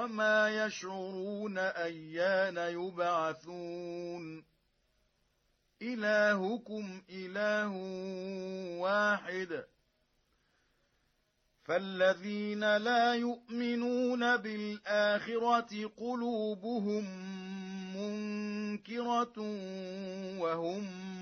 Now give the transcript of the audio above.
وما يشعرون أيان يبعثون إلهكم إله واحد فالذين لا يؤمنون بالآخرة قلوبهم منكرة وهم